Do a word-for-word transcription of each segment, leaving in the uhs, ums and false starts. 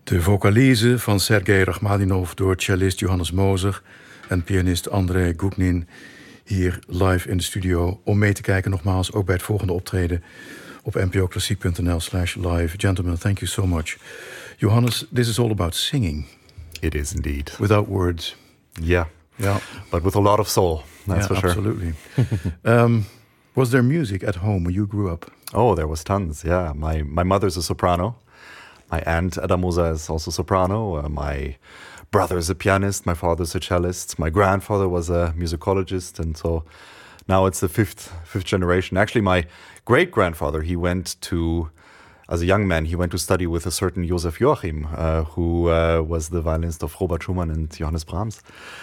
De vocalise van Sergei Rachmaninov door cellist Johannes Moser en pianist Andrei Gugnin hier live in de studio om mee te kijken nogmaals ook bij het volgende optreden op n p o klassiek punt n l slash live. Gentlemen, thank you so much. Johannes, this is all about singing. It is indeed. Without words. Yeah. Yeah. But with a lot of soul, that's yeah, for sure. Absolutely. um, was there music at home when you grew up? Oh, there was tons, yeah. My my mother's a soprano. My aunt Adamusa is also soprano. Uh, my brother is a pianist. My father's a cellist. My grandfather was a musicologist. And so now it's the fifth fifth generation. Actually, my great-grandfather, he went to, as a young man, he went to study with a certain Joseph Joachim, uh, who uh, was the violinist of Robert Schumann and Johannes Brahms.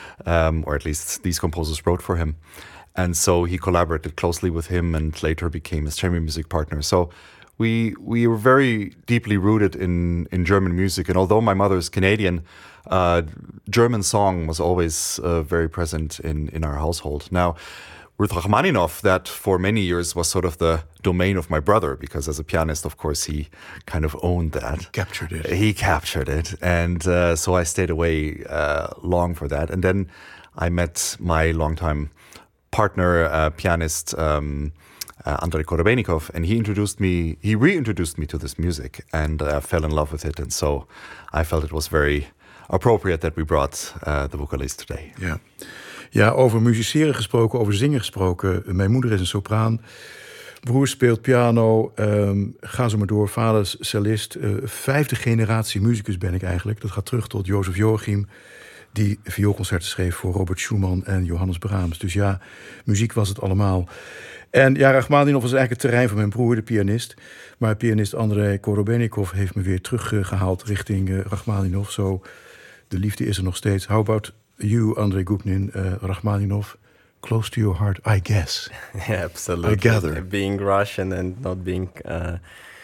Um, or at least these composers wrote for him. And so he collaborated closely with him and later became his chamber music partner. So we we were very deeply rooted in, in German music. And although my mother is Canadian, uh, German song was always uh, very present in, in our household. Now, with Rachmaninov, that for many years was sort of the domain of my brother, because as a pianist, of course, he kind of owned that. He captured it. He captured it. And uh, so I stayed away uh, long for that. And then I met my longtime partner, uh, pianist, um, uh, Andrei Korobenikov, and he introduced me, he reintroduced me to this music, and I uh, fell in love with it. And so I felt it was very appropriate that we brought uh, the vocalist today. Ja. Ja, over musiceren gesproken, over zingen gesproken. Mijn moeder is een sopraan. Broer speelt piano. Um, ga zo maar door. Vader is cellist. Uh, vijfde generatie muzikus ben ik eigenlijk. Dat gaat terug tot Joseph Joachim, die vioolconcerten schreef voor Robert Schumann en Johannes Brahms. Dus ja, muziek was het allemaal. En ja, Rachmaninov was eigenlijk het terrein van mijn broer, de pianist. Maar pianist Andrei Korobenikov heeft me weer teruggehaald richting uh, Rachmaninov. Zo, de liefde is er nog steeds. How about you, Andrei Gugnin, uh, Rachmaninov? Close to your heart, I guess. Yeah, absolutely. I gather. Being Russian and not being uh,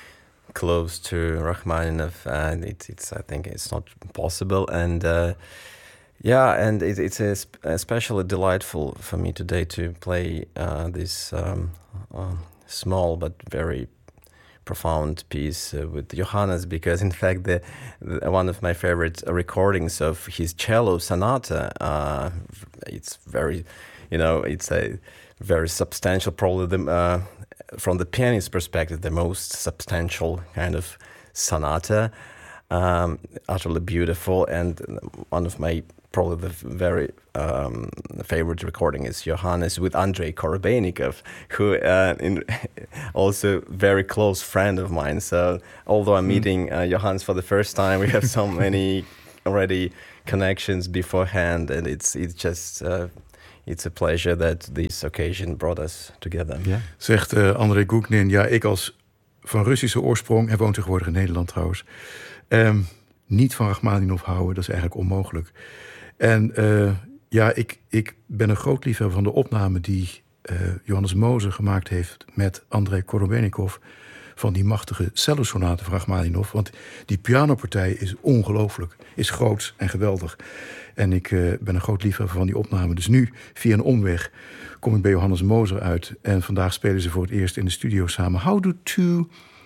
close to Rachmaninov, uh, it, it's I think it's not possible. And uh, yeah, and it, it's a sp- especially delightful for me today to play uh, this um, uh, small but very profound piece uh, with Johannes, because in fact the, the one of my favorite recordings of his cello sonata, uh, it's very, you know, it's a very substantial, probably the, uh, from the pianist perspective, the most substantial kind of sonata, um, utterly beautiful. And one of my probably the very um, favorite recording is Johannes with Andrei Korobenikov, who uh, in also very close friend of mine. So although I'm meeting uh, Johannes for the first time, we have so many already connections beforehand, and it's it's just uh, it's a pleasure that this occasion brought us together. Yeah. Zegt uh, Andrei Gugnin. Ja, ik als van Russische oorsprong, hij woont tegenwoordig in Nederland trouwens, um, niet van Rachmaninov houden, dat is eigenlijk onmogelijk. En uh, ja, ik, ik ben een groot liefhebber van de opname die uh, Johannes Moser gemaakt heeft met Andrei Korobenikov van die machtige cellosonate van Rachmaninov. Want die pianopartij is ongelooflijk, is groot en geweldig. En ik uh, ben een groot liefhebber van die opname. Dus nu, via een omweg, kom ik bij Johannes Moser uit. En vandaag spelen ze voor het eerst in de studio samen. How do two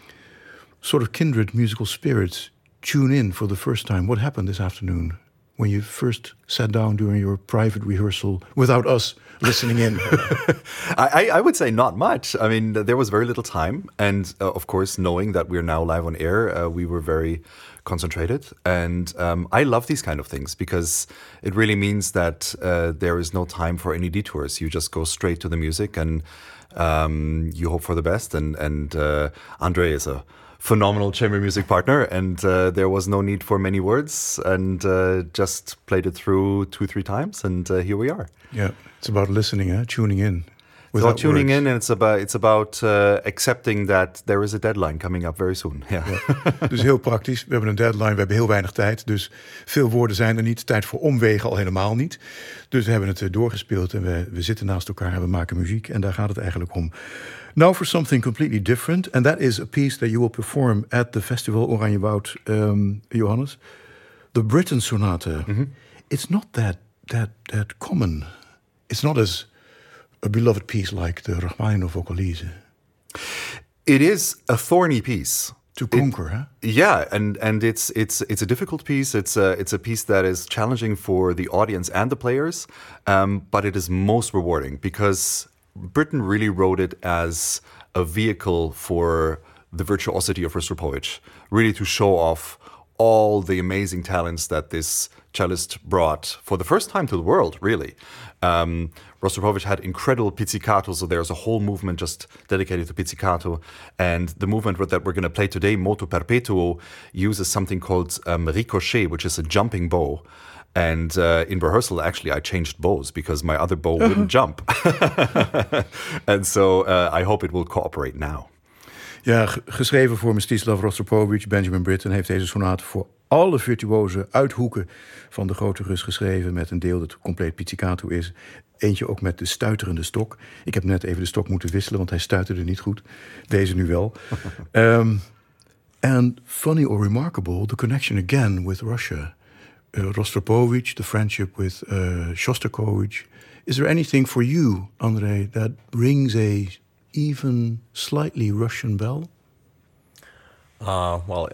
sort of kindred musical spirits tune in for the first time? What happened this afternoon when you first sat down during your private rehearsal without us listening in? I, I would say not much. I mean, there was very little time. And uh, of course, knowing that we're now live on air, uh, we were very concentrated. And um, I love these kind of things because it really means that uh, there is no time for any detours. You just go straight to the music and um, you hope for the best. And, and uh, Andrei is a phenomenal chamber music partner, and uh, there was no need for many words, and uh, just played it through two, three times, and uh, here we are. Yeah, it's about listening, huh? Tuning in. It's about tuning words. in, and it's about it's about uh, accepting that there is a deadline coming up very soon. Yeah. Ja. Dus heel praktisch. We hebben een deadline, we hebben heel weinig tijd. Dus veel woorden zijn er niet. Tijd voor omwegen al helemaal niet. Dus we hebben het doorgespeeld en we, we zitten naast elkaar en we maken muziek. En daar gaat het eigenlijk om. Now for something completely different. And that is a piece that you will perform at the festival Oranje Woud, um, Johannes. The Britten Sonata. Mm-hmm. It's not that, that, that common. It's not as a beloved piece like the Rachmaninov Vocalise. It is a thorny piece. To conquer, it, huh? Yeah, and and it's it's it's a difficult piece. It's a it's a piece that is challenging for the audience and the players, um, but it is most rewarding because Britten really wrote it as a vehicle for the virtuosity of Rostropovich, really to show off all the amazing talents that this cellist brought for the first time to the world, really. Um, Rostropovich had incredible pizzicato, so there's a whole movement just dedicated to pizzicato. And the movement that we're going to play today, Moto Perpetuo, uses something called um, ricochet, which is a jumping bow. And uh, in rehearsal, actually, I changed bows because my other bow wouldn't jump. And so uh, I hope it will cooperate now. Ja, g- geschreven voor Mstislav Rostropovich. Benjamin Britten heeft deze sonate voor alle virtuoze uithoeken van de grote Rus geschreven, met een deel dat compleet pizzicato is. Eentje ook met de stuiterende stok. Ik heb net even de stok moeten wisselen, want hij stuiterde niet goed. Deze nu wel. um, and funny or remarkable, the connection again with Russia. Uh, Rostropovich, the friendship with uh, Shostakovich. Is there anything for you, Andrei, that rings a even slightly Russian bell? Uh, well,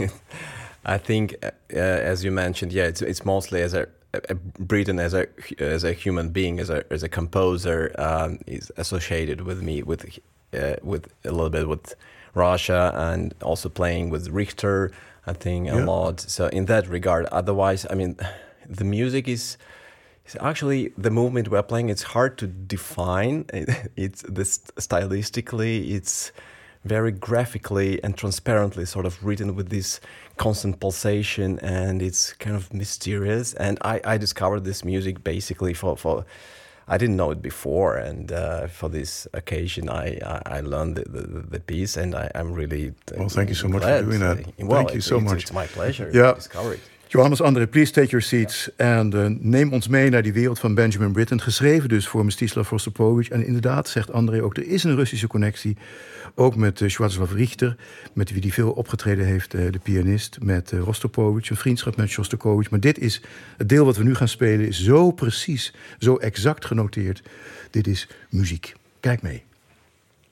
I think, uh, as you mentioned, yeah, it's it's mostly as a, a Britten as a as a human being, as a as a composer, um, is associated with me with uh, with a little bit with Russia, and also playing with Richter, I think a yeah. lot. So in that regard, otherwise, I mean, the music is. Actually, the movement we're playing, it's hard to define. It's this stylistically, it's very graphically and transparently sort of written with this constant pulsation, and it's kind of mysterious. And I, I discovered this music basically for, for I didn't know it before, and uh, for this occasion, I I, I learned the, the, the piece, and I, I'm really uh, well. Thank you so much glad. for doing that. Well, thank you so it's, much. It's my pleasure Yeah. to discover it. Johannes, André, please take your seats. En uh, neem ons mee naar die wereld van Benjamin Britten. Geschreven dus voor Mstislav Rostropovich. En inderdaad, zegt André ook, er is een Russische connectie. Ook met uh, Swiatoslav Richter, met wie die veel opgetreden heeft, uh, de pianist. Met uh, Rostropovich, een vriendschap met Shostakovich. Maar dit is, het deel wat we nu gaan spelen, is zo precies, zo exact genoteerd. Dit is muziek. Kijk mee.